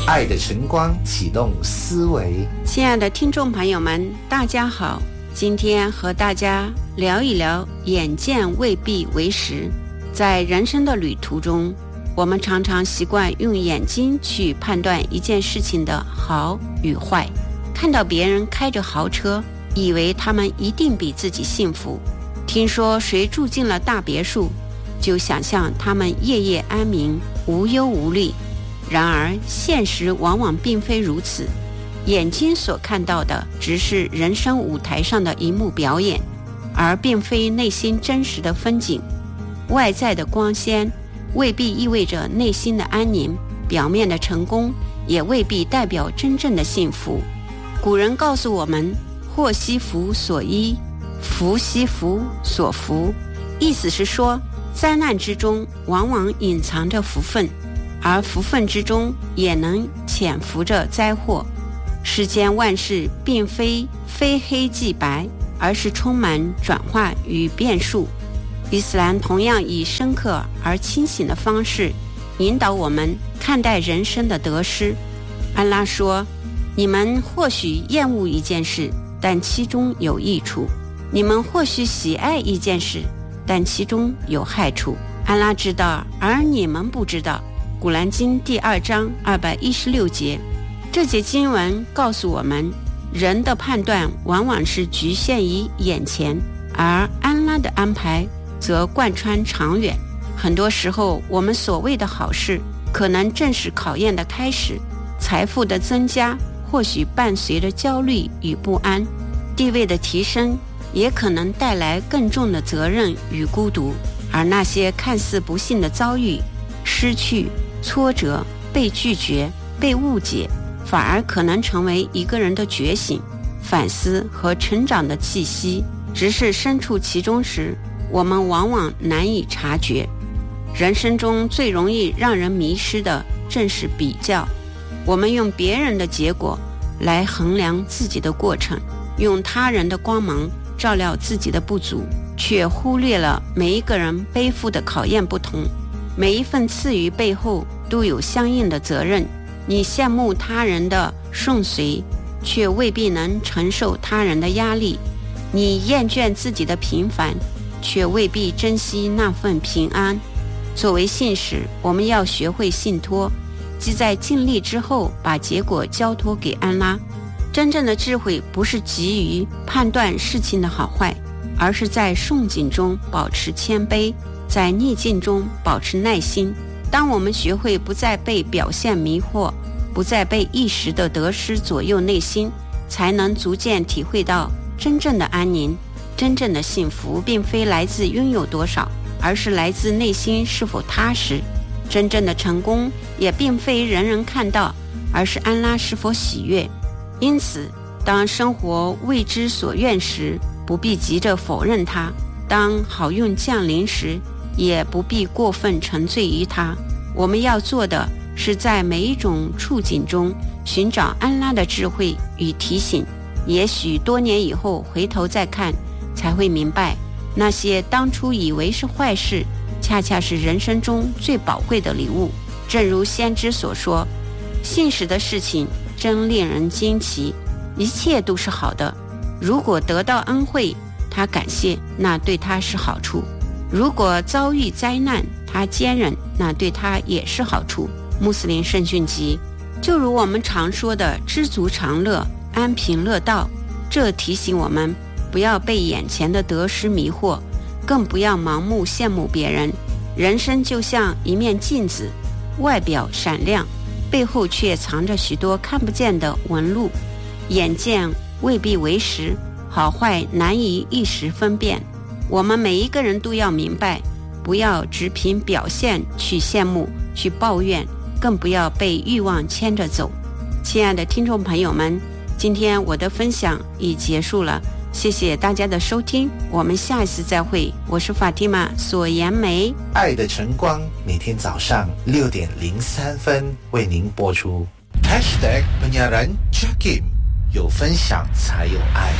爱的晨光启动思维。 亲爱的听众朋友们，大家好，今天和大家聊一聊眼见未必为实。在人生的旅途中，我们常常习惯用眼睛去判断一件事情的好与坏，看到别人开着豪车，以为他们一定比自己幸福，听说谁住进了大别墅，就想象他们夜夜安眠，无忧无虑。然而现实往往并非如此，眼睛所看到的只是人生舞台上的一幕表演，而并非内心真实的风景。外在的光鲜未必意味着内心的安宁，表面的成功也未必代表真正的幸福。古人告诉我们，祸兮福所依，福兮福所伏，意思是说，灾难之中往往隐藏着福分，而福分之中也能潜伏着灾祸。世间万事并非黑即白，而是充满转化与变数。伊斯兰同样以深刻而清醒的方式引导我们看待人生的得失。安拉说，你们或许厌恶一件事，但其中有益处；你们或许喜爱一件事，但其中有害处。安拉知道，而你们不知道。古兰经第2章216节。这节经文告诉我们，人的判断往往是局限于眼前，而安拉的安排则贯穿长远。很多时候，我们所谓的好事，可能正是考验的开始。财富的增加或许伴随着焦虑与不安，地位的提升也可能带来更重的责任与孤独。而那些看似不幸的遭遇，失去、挫折、被拒绝、被误解，反而可能成为一个人的觉醒、反思和成长的气息。只是身处其中时，我们往往难以察觉。人生中最容易让人迷失的正是比较。我们用别人的结果来衡量自己的过程，用他人的光芒照料自己的不足，却忽略了每一个人背负的考验不同，每一份赐予背后都有相应的责任。你羡慕他人的顺遂，却未必能承受他人的压力；你厌倦自己的平凡，却未必珍惜那份平安。作为信使，我们要学会信托，即在尽力之后把结果交托给安拉。真正的智慧不是急于判断事情的好坏，而是在顺境中保持谦卑，在逆境中保持耐心。当我们学会不再被表现迷惑，不再被一时的得失左右内心，才能逐渐体会到真正的安宁。真正的幸福并非来自拥有多少，而是来自内心是否踏实。真正的成功也并非人人看到，而是安拉是否喜悦。因此，当生活为之所愿时，不必急着否认它；当好运降临时，也不必过分沉醉于它。我们要做的是在每一种处境中寻找安拉的智慧与提醒。也许多年以后回头再看，才会明白，那些当初以为是坏事，恰恰是人生中最宝贵的礼物。正如先知所说，信使的事情真令人惊奇，一切都是好的。如果得到恩惠，他感谢，那对他是好处；如果遭遇灾难，他坚忍，那对他也是好处。穆斯林圣训集。就如我们常说的知足常乐，安贫乐道，这提醒我们不要被眼前的得失迷惑，更不要盲目羡慕别人。人生就像一面镜子，外表闪亮，背后却藏着许多看不见的纹路。眼见未必为实，好坏难以一时分辨。我们每一个人都要明白，不要只凭表现去羡慕、去抱怨，更不要被欲望牵着走。亲爱的听众朋友们，今天我的分享已结束了，谢谢大家的收听，我们下一次再会。我是法蒂玛索颜梅， 爱的晨光每天早上6:03为您播出。#penyiaran Jakim， 有分享才有爱。